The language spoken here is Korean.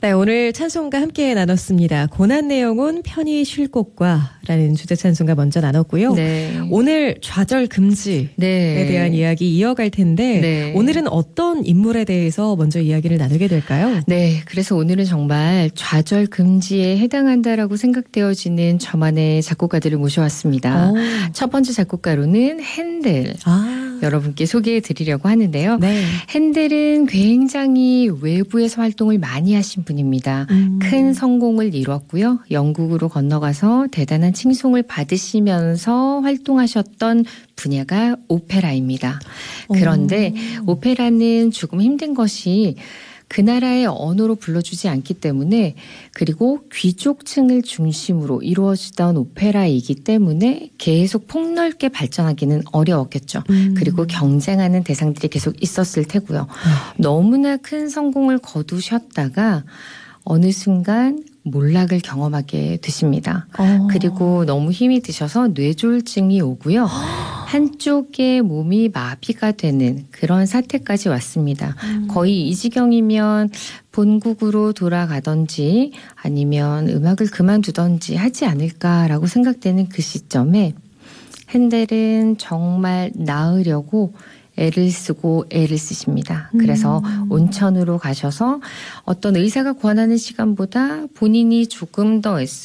네, 오늘 찬송과 함께 나눴습니다. 고난 내용은 편히 쉴 곳과 라는 주제 찬송과 먼저 나눴고요. 네. 오늘 좌절 금지에 네. 대한 이야기 이어갈 텐데 네. 오늘은 어떤 인물에 대해서 먼저 이야기를 나누게 될까요? 네, 그래서 오늘은 정말 좌절 금지에 해당한다라고 생각되어지는 저만의 작곡가들을 모셔왔습니다. 첫 번째 작곡가로는 핸델. 여러분께 소개해 드리려고 하는데요. 네. 핸델은 굉장히 외부에서 활동을 많이 하신 분입니다. 큰 성공을 이뤘고요. 영국으로 건너가서 대단한 칭송을 받으시면서 활동하셨던 분야가 오페라입니다. 그런데 오페라는 조금 힘든 것이 그 나라의 언어로 불러주지 않기 때문에 그리고 귀족층을 중심으로 이루어지던 오페라이기 때문에 계속 폭넓게 발전하기는 어려웠겠죠. 그리고 경쟁하는 대상들이 계속 있었을 테고요. 너무나 큰 성공을 거두셨다가 어느 순간 몰락을 경험하게 되십니다. 그리고 너무 힘이 드셔서 뇌졸중이 오고요. 한쪽의 몸이 마비가 되는 그런 사태까지 왔습니다. 거의 이 지경이면 본국으로 돌아가든지 아니면 음악을 그만두든지 하지 않을까라고 생각되는 그 시점에 핸델은 정말 나으려고 애를 쓰고 애를 쓰십니다. 그래서 온천으로 가셔서 어떤 의사가 권하는 시간보다 본인이 조금 더 애쓰고